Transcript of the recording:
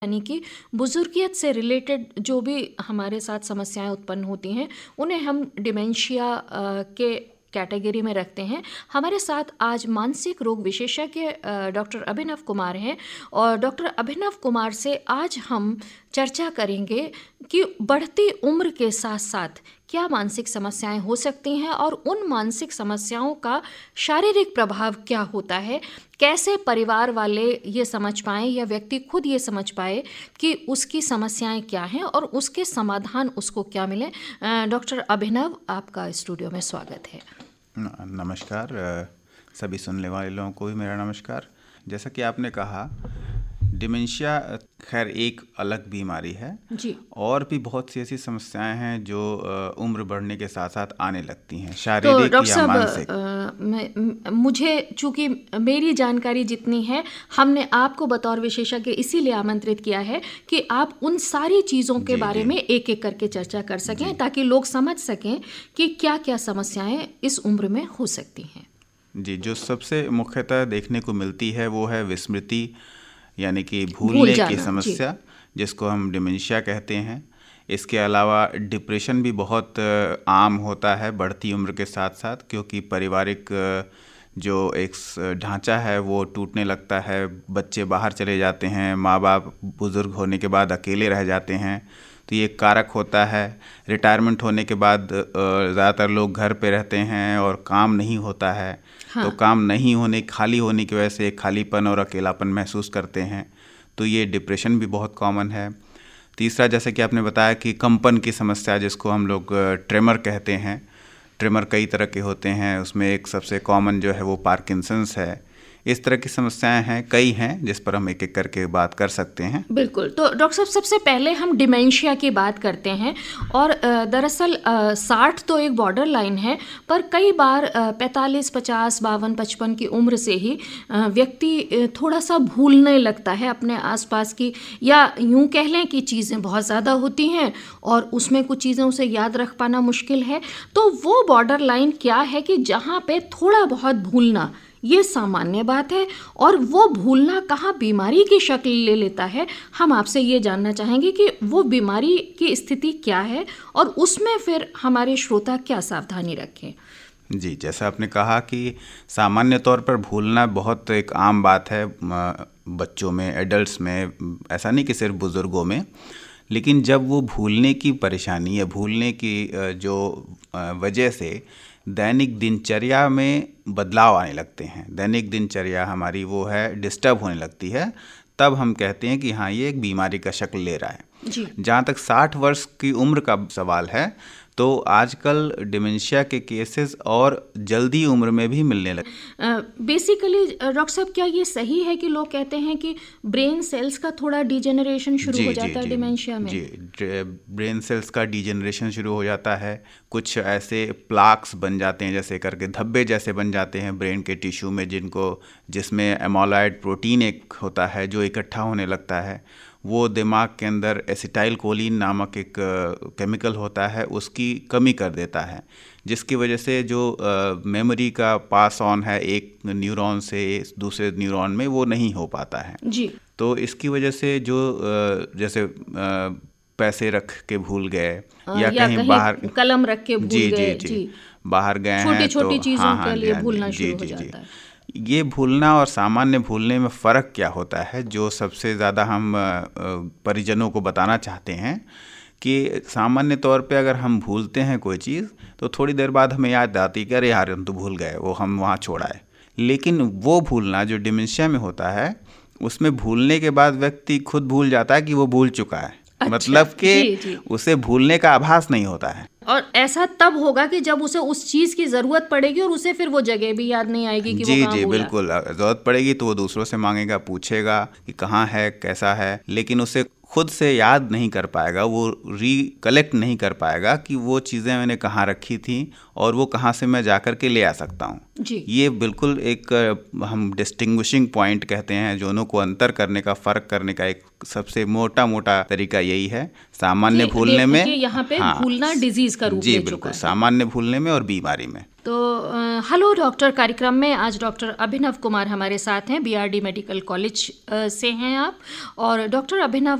यानी कि बुजुर्गियत से रिलेटेड जो भी हमारे साथ समस्याएं उत्पन्न होती हैं उन्हें हम डिमेंशिया के कैटेगरी में रखते हैं। हमारे साथ आज मानसिक रोग विशेषज्ञ डॉक्टर अभिनव कुमार हैं और डॉक्टर अभिनव कुमार से आज हम चर्चा करेंगे कि बढ़ती उम्र के साथ साथ क्या मानसिक समस्याएं हो सकती हैं और उन मानसिक समस्याओं का शारीरिक प्रभाव क्या होता है, कैसे परिवार वाले ये समझ पाएं या व्यक्ति खुद ये समझ पाए कि उसकी समस्याएं क्या हैं और उसके समाधान उसको क्या मिले। डॉक्टर अभिनव, आपका स्टूडियो में स्वागत है। नमस्कार सभी सुनने वाले लोगों को भी मेरा नमस्कार। जैसा कि आपने कहा, डिमेंशिया खैर एक अलग बीमारी है जी, और भी बहुत सी ऐसी समस्याएं हैं जो उम्र बढ़ने के साथ साथ आने लगती हैं, तो शारीरिक डॉक्टर या मानसिक। मुझे चूंकि मेरी जानकारी जितनी है, हमने आपको बतौर विशेषज्ञ इसीलिए आमंत्रित किया है कि आप उन सारी चीज़ों के बारे में एक एक करके चर्चा कर सकें ताकि लोग समझ सकें कि क्या क्या समस्याएं इस उम्र में हो सकती हैं। जी, जो सबसे मुख्यतः देखने को मिलती है वो है विस्मृति, यानी कि भूलने की समस्या, जिसको हम डिमेंशिया कहते हैं। इसके अलावा डिप्रेशन भी बहुत आम होता है बढ़ती उम्र के साथ साथ, क्योंकि पारिवारिक जो एक ढांचा है वो टूटने लगता है, बच्चे बाहर चले जाते हैं, माँ बाप बुज़ुर्ग होने के बाद अकेले रह जाते हैं, तो ये कारक होता है। रिटायरमेंट होने के बाद ज़्यादातर लोग घर पे रहते हैं और काम नहीं होता है। हाँ। तो काम नहीं होने, खाली होने की वजह से खालीपन और अकेलापन महसूस करते हैं, तो ये डिप्रेशन भी बहुत कॉमन है। तीसरा, जैसे कि आपने बताया कि कंपन की समस्या, जिसको हम लोग ट्रेमर कहते हैं। ट्रेमर कई तरह के होते हैं, उसमें एक सबसे कॉमन जो है वो पार्किंसंस है। इस तरह की समस्याएं हैं, कई हैं, जिस पर हम एक एक करके बात कर सकते हैं। बिल्कुल। तो डॉक्टर साहब, सबसे पहले हम डिमेंशिया की बात करते हैं और दरअसल 60 तो एक बॉर्डर लाइन है, पर कई बार 45, 50, 52, 55 की उम्र से ही व्यक्ति थोड़ा सा भूलने लगता है अपने आसपास की, या यूं कह लें कि चीज़ें बहुत ज़्यादा होती हैं और उसमें कुछ चीज़ें उसे याद रख पाना मुश्किल है। तो वो बॉर्डर लाइन क्या है कि जहाँ पे थोड़ा बहुत भूलना ये सामान्य बात है और वो भूलना कहाँ बीमारी की शक्ल ले लेता है, हम आपसे ये जानना चाहेंगे कि वो बीमारी की स्थिति क्या है और उसमें फिर हमारे श्रोता क्या सावधानी रखें। जी, जैसा आपने कहा कि सामान्य तौर पर भूलना बहुत एक आम बात है बच्चों में, एडल्ट्स में, ऐसा नहीं कि सिर्फ बुज़ुर्गों में। लेकिन जब वो भूलने की परेशानी या भूलने की जो वजह से दैनिक दिनचर्या में बदलाव आने लगते हैं, दैनिक दिनचर्या हमारी वो है डिस्टर्ब होने लगती है, तब हम कहते हैं कि हाँ, ये एक बीमारी का शक्ल ले रहा है। जी। जहाँ तक 60 वर्ष की उम्र का सवाल है, तो आजकल डिमेंशिया के केसेस और जल्दी उम्र में भी मिलने लगे। बेसिकली डॉक्टर साहब, क्या ये सही है कि लोग कहते हैं कि ब्रेन सेल्स का थोड़ा डिजेनरेशन शुरू हो जाता है डिमेंशिया में? जी, ब्रेन सेल्स का डिजेनरेशन शुरू हो जाता है। कुछ ऐसे प्लाक्स बन जाते हैं, जैसे करके धब्बे जैसे बन जाते हैं ब्रेन के टिश्यू में, जिसमें एमोलॉइड प्रोटीन एक होता है जो इकट्ठा होने लगता है। वो दिमाग के अंदर एसिटाइल कोलिन नामक एक केमिकल होता है, उसकी कमी कर देता है, जिसकी वजह से जो मेमोरी का पास ऑन है एक न्यूरॉन से दूसरे न्यूरॉन में, वो नहीं हो पाता है। जी। तो इसकी वजह से जो जैसे पैसे रख के भूल गए या कहीं बाहर कलम रख के भूल गए, जी, बाहर गए हैं, छोटी छोटी तो चीजों के लिए भूलना शुरू हो जाता है। ये भूलना और सामान्य भूलने में फ़र्क क्या होता है, जो सबसे ज़्यादा हम परिजनों को बताना चाहते हैं कि सामान्य तौर पे अगर हम भूलते हैं कोई चीज़, तो थोड़ी देर बाद हमें याद आती है कि अरे यार, हम तो भूल गए, वो हम वहाँ छोड़ा है। लेकिन वो भूलना जो डिमेंशिया में होता है, उसमें भूलने के बाद व्यक्ति खुद भूल जाता है कि वो भूल चुका है। अच्छा, मतलब कि उसे भूलने का आभास नहीं होता है। और ऐसा तब होगा कि जब उसे उस चीज की जरूरत पड़ेगी और उसे फिर वो जगह भी याद नहीं आएगी कि वो कहाँ भूला। बिल्कुल, जरूरत पड़ेगी तो वो दूसरों से मांगेगा, पूछेगा कि कहाँ है, कैसा है, लेकिन उसे खुद से याद नहीं कर पाएगा, वो रिकलेक्ट नहीं कर पाएगा कि वो चीज़ें मैंने कहाँ रखी थी और वो कहाँ से मैं जा कर के ले आ सकता हूँ। ये बिल्कुल एक हम डिस्टिंग्विशिंग पॉइंट कहते हैं, दोनों को अंतर करने का, फ़र्क करने का एक सबसे मोटा तरीका यही है। सामान्य भूलने में, यहाँ पे भूलना डिजीज का रूप ले चुका है। बिल्कुल, सामान्य भूलने में और बीमारी में। तो हेलो डॉक्टर कार्यक्रम में आज डॉक्टर अभिनव कुमार हमारे साथ हैं, बीआरडी मेडिकल कॉलेज से हैं आप। और डॉक्टर अभिनव,